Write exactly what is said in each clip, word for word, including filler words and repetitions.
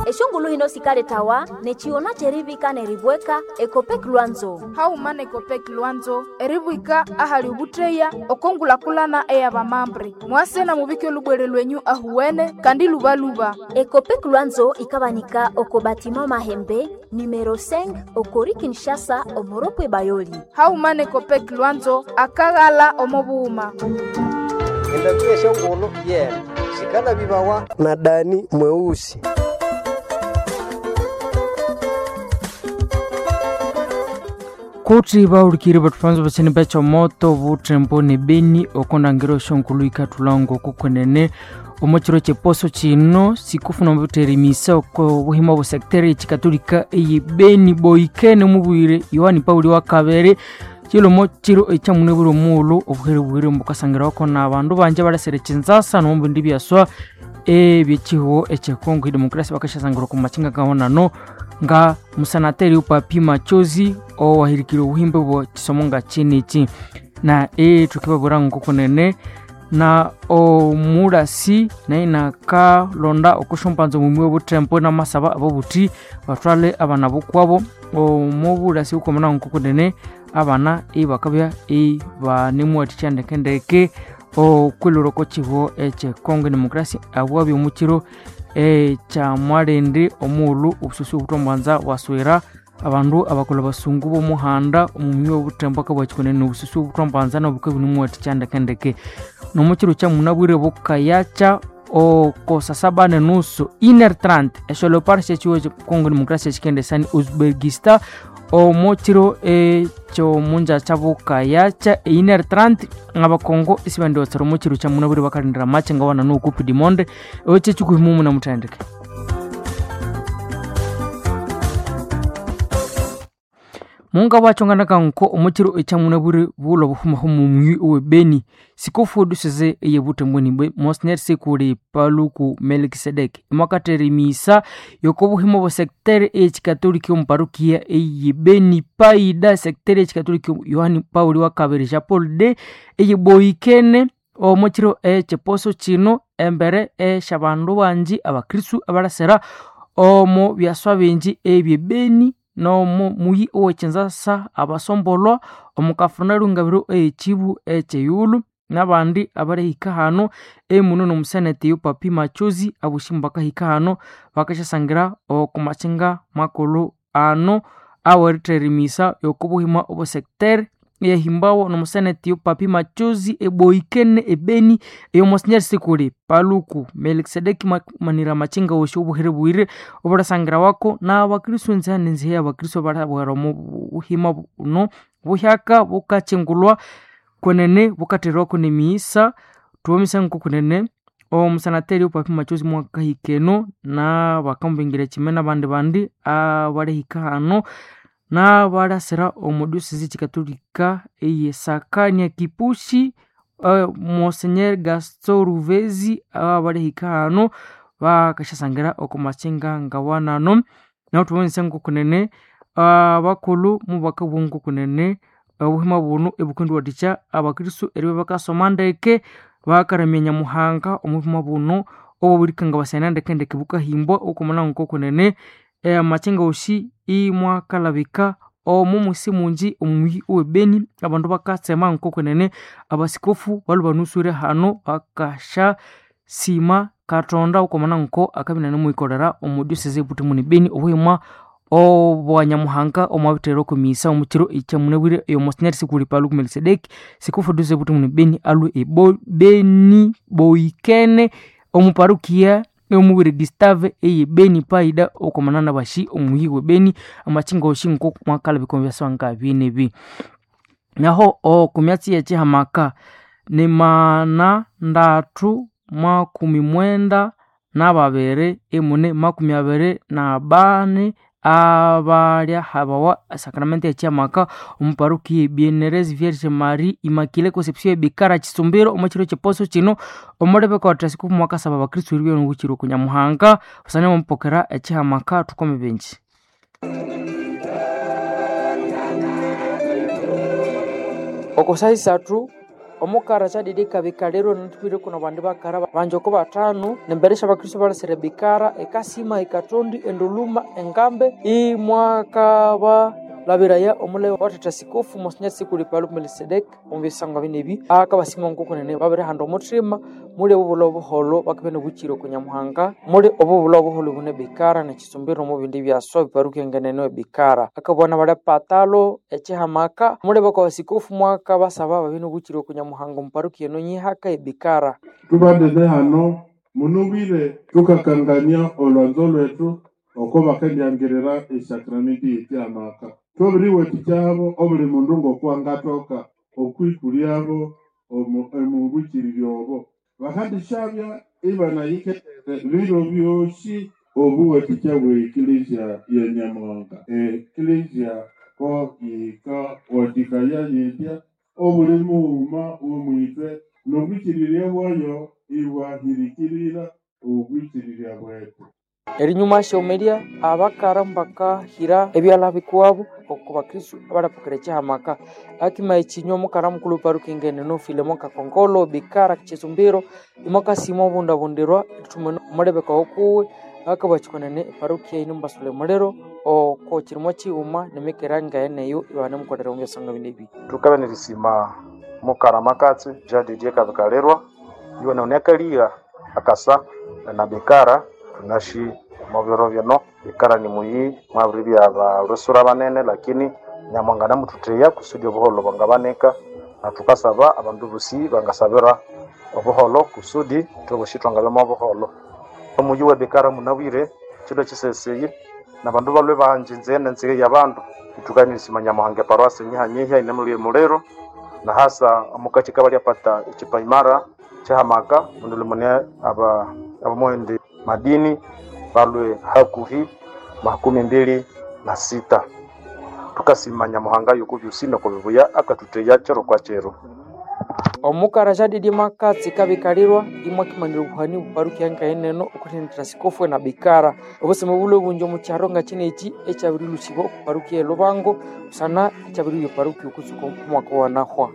eshongulu hino sikale tawa nechiona cherivika neribweka ekopek lwanzo haumana ekopek lwanzo eribwika ahali ubutreya okongulakulana eya bamambre mwase na mubike lubwere lwenyu ahuwene kandi lubaluba. Ekopek lwanzo ikabanika oko batima mahembe numero cinq okori Kinshasa omoropwe bayoli. Haumana ekopek lwanzo akagala omobuuma. Endabie shongolo ye sikala bibawa na Dani mweusi. Koti baurikiri batufanzo basini becha moto vutrembo ne Beni okondangiro shonkulu ikatulango kukonene omochiro cheposo chino sikufuna mbuterimisa ko buhima bo secteur chikatolika eyi Beni boikene mubwire Yohani Pauli wa Kabere chilo mochiro echamune buro mulo obuhere buhere mbukasangira ko nabandu banje baraserekinzasa no mbundi byaswa e byechiho echekongo demokrasi bakashasangiro ku machinga gahonano nga musanateri upapi machozi o wahirikiro ubuhimbe bwo kisomonga chinichi na e tukibabura ngukonene na o murasi na inaka londa okushompanzo mumwe butrempo na masaba abobuti batwale abana bokwabo o murasi ukomana ngukonene abana e bakabya e banemu tichandekendeke o kwiloroko chivo eche Kongo demokrasi abwabi umukiro e cha mwarende omulu ubususu butombanza waswera abandu abakola basungu bo muhanda umumyo butemboka bwachikonene ubususu butombanza no bukabuni mwati chandekendeke no mukiro cha munabwire bokayacha o kosa saba na nusu iner trente esholo parche chiwo Kongo demokrasi chikende sani Uzbekistan o mochiro e cho munja chabuka yacha iner trente ngaba Kongo isibando tsaro mochiro cha munaburi bakarindira machenga wana no kupidi monde oche chukuhimumu na mutandike. Munga wachongana kanko omochiro echa munaburi bulo buhuma humu mwi uwe Beni sikofudu seze yebute mboni mosner sekuri Paluku Melkisedek imakateri misa yokobuhimo bo secteur echi katoliki omparukia eyi Beni paida secteur echi katoliki Yohani Pauli wa Kabere Japol de eyi boikene omochiro eche poso chino embere e shabandu banji abakristu abarasera omo byaswa benji ebye Beni no muyi owechenza abasombolo omukafuna rungabiro echibu echeyulu nabandi abarehika hano emuno no musenete yo papi machozi abushimbaka hika hano bakashasangira okumachinga makolo ano aweriterimisa yokubuhima obo secteur yehimbawo no musenete yo papi machozi eboikene ebeni eyo mosnyer sikuri Paluku Melkisedek manira machinga osho buhere buire oburasangira wako na abakristo nzane nzihe abakristo barabwaro buhima no buhyaka bukachengulwa konene bukateroko ne misa tuomisa nkukunene o musanateri upapi machozi mwaka hikeno na bakambingire chimena bandi bandi abarehika hano na barasera omudusizi chikatolika eye sakania kipushi uh, Monseigneur Gaston Ruvezi abarehika hano bakashasangira okumachinga ngawanano na tuwonse nkukunene abakulu uh, mubaka bungu kunene ubuhima bunu ebukundu wadicha abakristo eribe bakasomandeke bakaramenya muhanga umuhima bunu oburikanga basenande kende kibuka himbwa okumana nkokunene e machinga oshi imwa kalabika o mumusi munji umwi uwe Beni abandu bakatsema nkokunene abasikofu balubanusure hano bakasha sima katonda okumana nko akabina ne muikorera omuduseze butumuni Beni obuhima o bwanyamuhanga omwabitero kumisa omukiro icyamunabwire yo mosner sikuri Paluku Melkisedek sikufuduze butumuni Beni alu e Beni boikene omuparukia omubire Gustave eye Beni paida okomanana bashi omuyiwe Beni amachinga oshinko mwakala bikomvya swanga binebi naho o kumyatsi yache hamaka ne mana ndatu makumi mwenda na babere emune makumi abere na bane abaria habawa sakramenti ya chiamaka umuparuki Bienerez Vierge Marie Immaculée Conception Bikara Chisumbiro omachiro cheposo chino omorebe kwa trasiku mwaka saba bakristo riwe n'ubukiro kunyamuhanga usane mumpokera echihamaka tukome benchi. Okosai satu omukara chadidika bikalero ntubire kuna bandi bakara banjoko batano nemberesha bakristo balasere bikara ekasima ekatondi enduluma engambe i mwaka ba labiraya omule watata sikofu Monseigneur Sikuli Paluku Melkisedek ombisanga binebi akabasima nkoko nene babere hando mutrima mule obulo buholo bakabene bukiro kunyamuhanga mule obulo buholo bune bikara na kisumbiro mu bindi bya so biparuke ngenene bikara akabona bale patalo echihamaka mule bako sikofu mwaka basaba babene bukiro kunyamuhanga mparuke eno nyihaka ebikara tubandene hano munubire tukakangania olwanzo lwetu oko bakendyangerera esakramenti y'amaka tobiriwe tikyabo obuli mundu ng'okwangatoka okwikulyabo omubukiribyobo bakadishabya ibana yiketere biro byoshi obuwe tikyabwe eklesia y'enyamuhanga eklesia ko yika watikaya yetya obuli muuma omwitwe n'obukirire bwayo ibwahirikirira obukirire bwetu erinyuma shomeria abakara mpaka hira ebyala bikuabo okuba Kristo barapokere cyahamaka akima ikinyo mukara mukulu paruke ngene no filemo kakongolo bikara kichumbiro imoka simo bunda bundirwa tumene murebe ka okuwe akabachikonene paruke inumba sule mulero o ko kirimo chiuma nemekeranga eneyo ibane mukodera umwe sanga binebi tukabe nirisima mukara makatsi jadi die kabikarerwa yone onekalia akasa na bikara tunashi mobero byano bikara ni muyi mwabribi aba rusura banene lakini nyamwangana mututeya kusudi obuholo bangabaneka natukasaba abandu busi bangasabira obuholo kusudi tobushitwa ngabemo obuholo omuyi we bikara munabwire kido kiseseye nabandu balwe banjinze nenzige yabandu itukanirisa nyamuhanga paroisse nyihanyihya inemuli mulero na hasa amukachi kabali apata ichipaimara chahamaka mundu lumune aba abamoende madini balwe hakuhi makumi mbili na sita tukasimanya muhanga yuko byusino ko bibuya akatuteya chero kwa chero omukara jadidi makatsi kabikalirwa imwakimanira ubuhani buparuki yanka eneno okutendera sikofu na bikara obuseme bulo bunjo mu charonga chinechi echabiri luchibo paruki elobango sana echabiri yo paruki ukusuko mwako wanahwa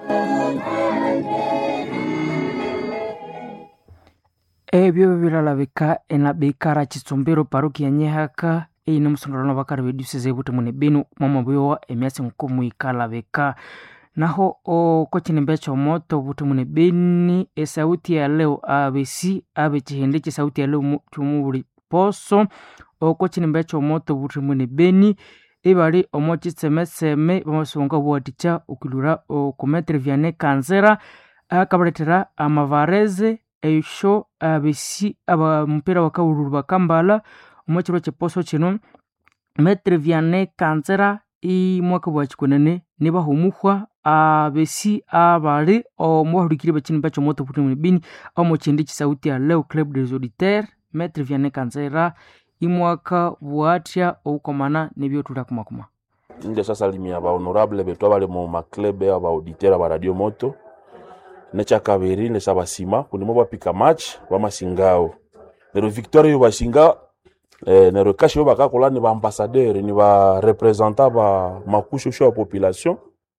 ebyo bilalabika ena bikara chitsombero paruki ya nyehaka ine musongalano bakara beduseze bute mune benu mama boyo emyasi nkomu ikala beka naho o kochinembe cha moto bute mune beni e sauti ya leo abc abe chihende chi sauti ya leo tumuri poso o kochinembe cha moto bute mune beni ibali omochi tsemeseme bamasonga bwaticha ukilura o kometre viane kanzera akabaletera amavareze eisho abc aba mpira wakawururu bakambala omwachiro cheposo chino metre viane kanzera i mwaka bwachikonene niba humuhwa abc abali omwahurikire bachini bacho moto putu mbini omochindi chisauti ya leo club des auditeurs metre viane kanzera i mwaka bwatia oukomana nebyo tutakumakuma nje sasa limia ba honorable beto bale mu ma club ya ba auditeur ba radio moto necha kabiri ne sabasima kunimo bapika match ba masingao nero victoire yo basinga eh nero kashi yo bakakola ni ba ambassadeur ni ba representant ba makusho sho population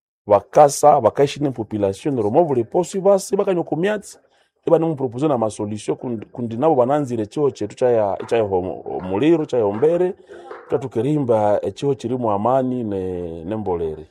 bakasa bakaishi ne population nero mo vole posi basi bakanyo komiati eba no proposer na ma solution kundi nabo bananzire cyo chetu cha ya cha ya muliro cha yombere tatukerimba echo chirimu amani ne nembolere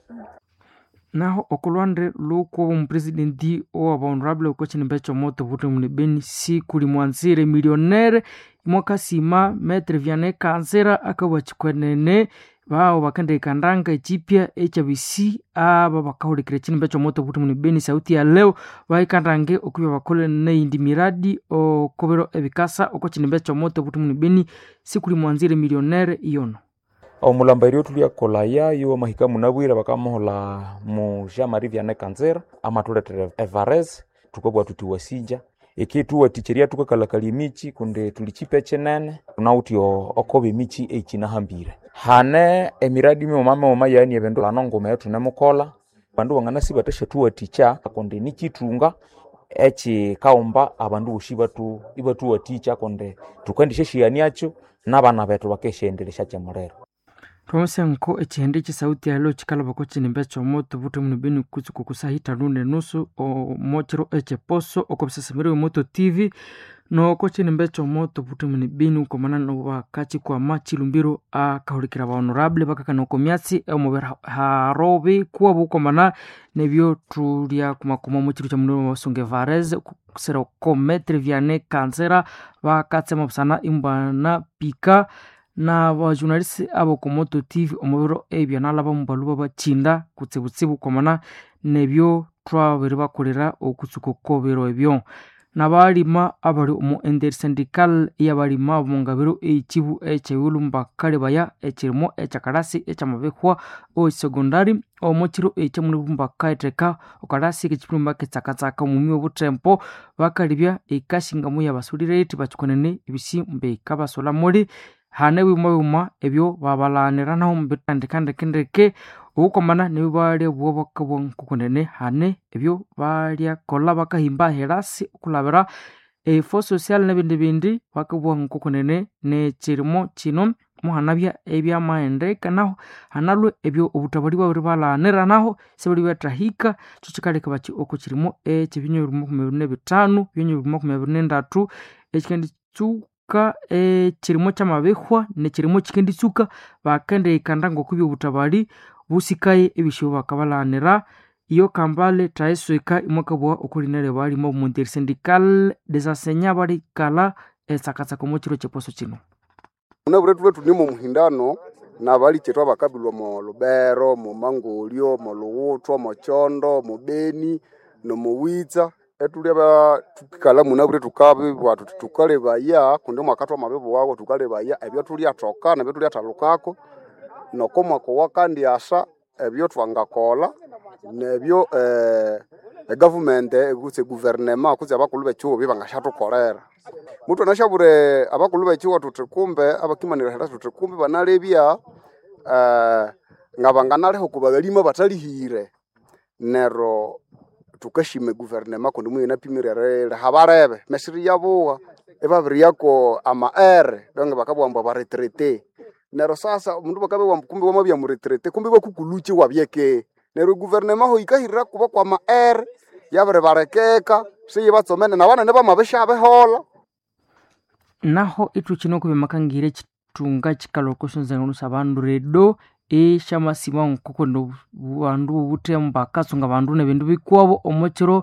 naho okulwande luko umpresidenti o honorable ko chinembe cho moto vuto mune beni si kuli mwanzire millionaire mwaka sima metre viane kanzera akawachikwenene bao bakande kandanga jipya H B C aba bakahulekere chinembe cho moto vuto mune beni sauti ya leo vaikandange okuba bakole ne indi miradi o kobero ebikasa oko chinembe cho moto vuto mune beni si kuli mwanzire millionaire iyono omulambairo tulia kolaya yo mahika munabwira bakamola mu Jean Marie Vianney Kanzera amatuletere Everest tukobwa tutiwasija ekitu waticheria tukakalakali michi kunde tulichipe chenene tunauti okobe michi echina hambire hane emiradi mi omama oma yani evendo lanongoma yetu nemukola bandu wangana sibateshe tuwa ticha konde nichitunga echi kaomba abandu ushiba tu ibatu waticha konde tukandishe shiani yacho nabana betu bakeshe endelesha chamorero Promose nko echihende chisauti ya leo chikalaba ko chinimbe chomoto buto muni beni kutsu kukusahita lune nusu o mochiro eche poso okobisasimiru moto T V no ko chinimbe chomoto buto muni beni ukomana no wakachi kwa machi lumbiro a kahulikira ba honorable bakaka no komyatsi e mubera harobe kuwa bukomana nebyo tulia kumakoma mochiro chamuno wasonge varez kusera ko metre viane kansera bakatse mabsana imbana pika na ba journalist abo komoto T V omubiro ebya nalaba mbaluba bachinda kutsebutsibu komana nebyo twabere bakolera okutsuko kobero ebyo nabalima abali mu ender syndical yabalima mu ngabiro echibu echewulumba kale baya echirimo echakarasi echamabekwa o secondary o mochiro echamulumba kaiteka okarasi kechipumba ketsakatsaka mumwe butempo bakalibya ekashinga mu yabasulirate bachikonene ibisi mbe kabasola muri hane wima wima ebyo babalanira naho mbitandikande kendeke ukomana ne bali bwo bakabon kukunene hane ebyo bali akola bakahimba herasi kulabera e fo social nebindi bindi bakabon kukunene ne chirimo chino muhanabya ebya maende kanaho hanalwe ebyo obutabali bwa balanira naho sebali batrahika tuchikaleka bachi okuchirimo e chibinyo bimwe bitanu binyo bimwe ndatu ekikendi tu ka e chirimo chamabehwa ne chirimo chikendi tsuka bakende ikandango kubyo butabali busikaye ebisho bakabalanira iyo kambale taisweka imwakabwa okulinere bali mu Monter Syndical des enseignants bali kala esakatsa komochiro cheposo chino unabure tuwe tunimo muhindano na bali chetwa bakabilwa mu Lubero mu Mangolio mu Luwutwa mu Chondo mu Beni no mu Witsa etulia ba tukala munabure tukabe watu tukale baya kunde mwakatwa mabebo wako tukale baya ebyo tulia toka na ebyo tulia talukako nokoma ko wakandi asa ebyo twangakola nebyo eh e government egutse gouvernement kuze abakulube cyo bibangashatu korera mutu nashabure abakulube cyo tutrikumbe abakimanira hera tutrikumbe banalebya eh ngabanganale hokubagalima batalihire nero tukashime gouvernement kundi muyina pimirere habarebe mesiri yabuwa ebabiri yako ama r donge bakabwamba ba retraité nero sasa umuntu bakabe wamkumbe wamabya mu retraité kumbe bakukuluchi wabyeke nero gouvernement ho ikahira kuba kwa ma r yabere barekeka siye batsomene nabana ne bamabesha behola naho itu chino kubemakangire chitunga chikalokosho zengunu sabandu redo e shama simon kukondo bandu butemba kasunga bandu ne bindu bikwabo omochiro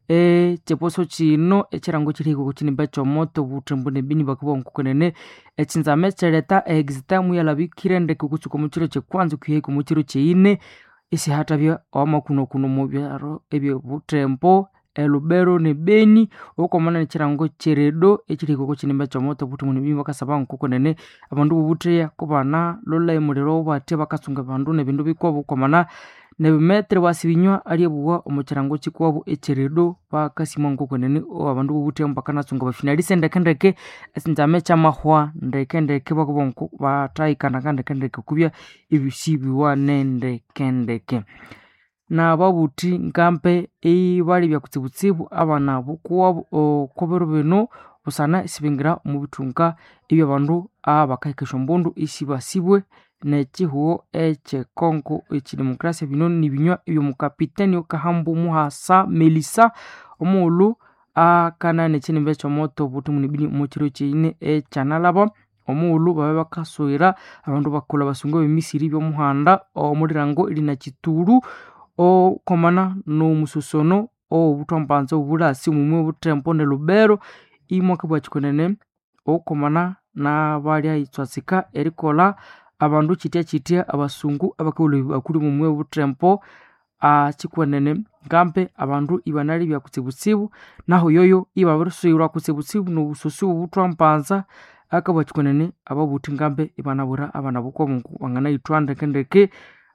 e cheposo chino echirango chiriko kuchinimba chomoto butembo ne bini bakubo nkukonene echinza mechereta exitamu ya labikirende kukuchuko muchiro chekwanzu kuye ku muchiro cheine isi hatabya amakuno kuno mubyaro ebyo butembo Lubero ne Beni ukomana chirango cheredo echiriko kuchinimba chomoto butembo ne bini bakasaba nkukonene abandu buteya kubana lola emurero bate bakasunga bandu ne bindu bikwabo ukomana ne metre wasibinywa aliyebuwa omuchirango chikwabo echeredo bakasima nkukonene abandu butembo kanatsunga bafinalise ndekendeke esinjame chamahwa ndekendeke bakubonko bataikana kandekendeke kubya ibisibi wanende kendeke na babuti nkampe e bali bya kutsibutsibu abana bukuwa okobero beno busana isibingira mu bitunga ibyo bandu abakayikesho mbundu isibasibwe ne chihuo eche Kongo echidemokrasia bino nibinywa ibyo mukapiteni okahambu muhasa Melissa omulu akana ne chinimbe chomoto buti munibini muchiro chine e chanalaba omulu babe bakasoira abandu bakola basungo bemisiri byo muhanda omurirango ili na chituru o komana no mususono o butombanzo bulasi mumwe butempo ne Lubero imwaka bwachikonene o komana na bali ayitswatsika erikola abandu chitia chitia abasungu abakulu bakuri mumwe butempo a chikwenene ngampe abandu ibanali bya kutsibutsibu naho yoyo ibaburusuyira kutsibutsibu no bususu butwampanza akabachikonene ababuti ngampe ibanabura abana bukomungu wangana itwande kendeke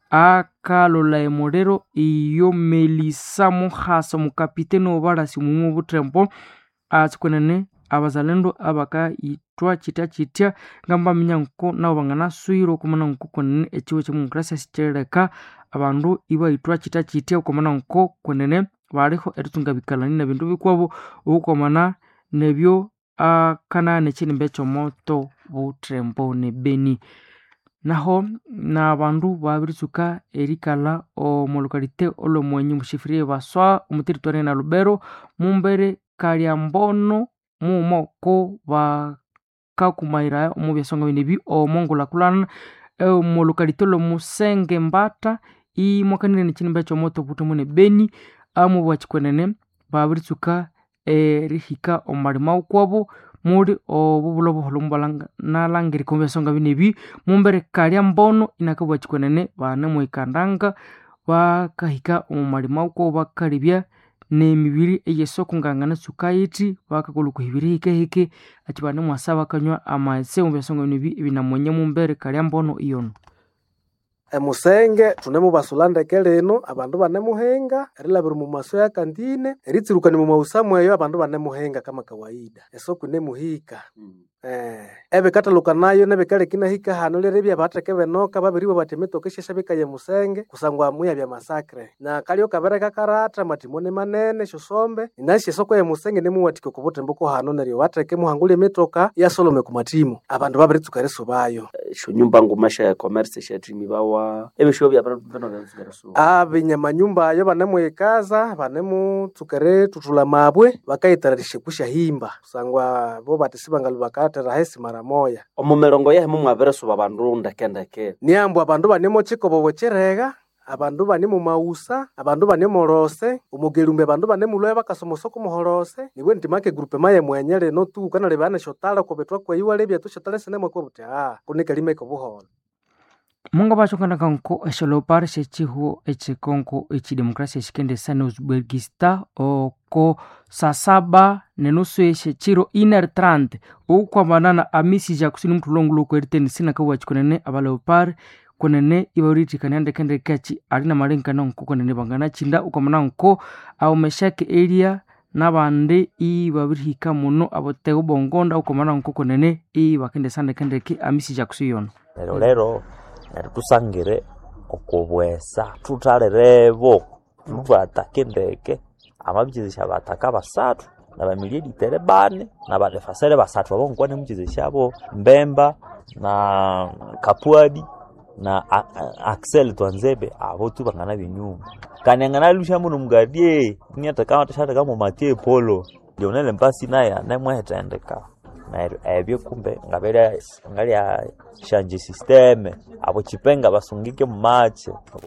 akalola emorero iyo Melissa muhasa mukapiteni obalasi mumwe butempo atsikwenene abazalendo abaka itwa chita chita ngamba minyanko nabo bangana suiro kumana nkukonene echiwe cy'umukirasi sichereka abandu iba itwa chita chita kumana nko konene bariho eritunga bikalani na bindu bikwabo ukomana nebyo akana ne chinimbe chomoto butempo ne Beni naho na bandu babiritsuka erikala omu lokalite olomwenyi mushifirie baswa omu territoire na Lubero mumbere Kaliambono mumo ko bakakumaira omu byasonga binebi omongulakulana omu lokalite lomusenge mbata imwakanire n'ekinimba ky'omoto butumune Beni amu bwachikwenene babiritsuka erihika omumalima ukwabo muri obubulo buholombalanga nalangiri konbesonga binebi mumbere Kaliambono inakabwa chikwenene bana mwikandanga bakahika omumalima uko bakalibya nemibiri eyesoko ngangana sukayiti bakakoluku hibiri hike hike achibane mwasaba kanywa amaese ombesonga binebi ibinamonye mumbere Kaliambono iyono emusenge tunemu basulande keleno abandu banemuhenga erilabira mu maso ya kantine eritsiruka mu mausamu eyo abandu banemuhenga kama kawaida esoko nemuhika mm. eh ebe kataluka nayo nebe kale kina hika hano lerebya bateke benoka babiriwe batemeto keshesha bikaye musenge kusangwa muya bya masakre na kalio kabereka karata matimone manene shosombe inashi soko ya musenge nemuwatike kubote mboko hano neryo bateke muhangule metoka ya solome kumatimu abandu babiritsuka reso bayo sho nyumba ngumasha ya commerce shatimi bawa ebisho bya bano byanzigaraso abinyama nyumba yo banemwekaza banemutsukere tutula mabwe bakayitararishe kusha himba kusangwa bo batisibangalu bakata rahisi mara moya omumerongo yahe mumwabereso babandu ndakendeke niambo abandu banemo chiko bobocherega abandu bane mu mausa abandu bane morose umugelumbe abandu bane muloya bakasomosoko muhorose niwe ntimake groupe maye mwenyere no tu kana lebana shotala ko betwa kwa yiwa lebya to shotala sinema ko buti ah kunika limeke buholo munga bachokana kanko esholopar shechihu echikonko echidemokrasia shikende sana Uzbekistan oko sasaba nenusu eshechiro iner trente ukwa banana amisi ja kusini mtulongo loko eriten sina kwa chikonene abalopar konene ibariti kanende kende kachi alina malenka nonko konene bangana chinda ukamana nko au meshake area nabande i babirihika muno abotego bongonda ukamana nko konene i bakende sande kende ki amisi ja kusiyono lero lero tusangire okubwesa tutarerebo tubatake ndeke amabyizi bataka basatu nabamiliyedi tere bane nabadefasere basatu abongwane mukize cyabo Mbemba na Kapuadi na Axel Twanzebe abo tubangana binyuma kanengana lusha muno mugadie nyata kama tashata kama Mathieu Polo Lionel Mpasi naye nemwetendeka nairo ebyo kumbe ngabera ngalia shanje systeme abo chipenga basungike mu match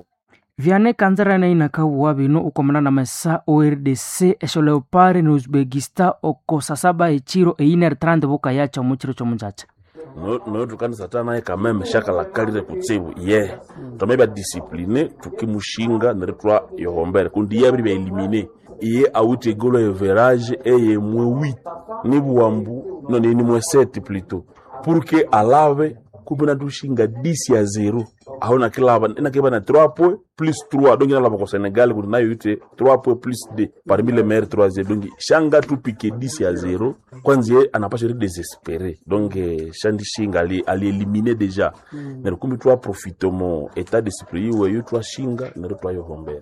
Viane kanzara na inakawa bino ukomana na mesa O R D C esholeopare ni Uzbekistan oko sasaba echiro e iner trente boka yacha muchiro chomunjacha no no tukandi satana eka meme shaka la kalire kutsebu ye yeah. Tomeba discipline tukimushinga neretwa yohombere kundi yabiri ba eliminer iye awute golo everage eye mwe huit ni buambu non ni mwe sept plutôt pour que alave kubuna dushinga dix à zéro ahona kilaba ina kiba na trois points plus trois donc ina ko Sénégal ko na yute trois points plus deux parmi les meilleurs troisième donc shanga tu piqué dix à zéro kwanza anapasha désespéré donc shandi shinga ali ali éliminé déjà mais mm. Kumbi toi profitons état d'esprit où yo toi shinga na toi yo hombere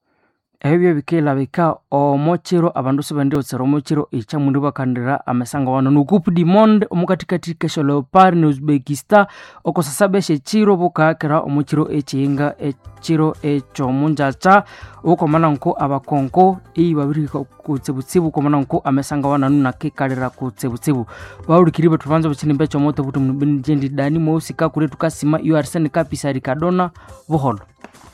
ebyo bikela bika omochiro abandu sebande otsero mochiro icha mundu bakandira amesanga wana nukupu di monde omukatikati kesho leopard ni Uzbekistan okosasabe shechiro bukakera omochiro echinga echiro echo munjacha ukomana nko abakonko iyi babiri kutsebutsibu komana nko amesanga wana nuna kikalira kutsebutsibu baurikiribe tuvanza bucinimbe cyo moto butu mubindi jendi dani mo usika kure tukasima U R C N kapisari kadona buholo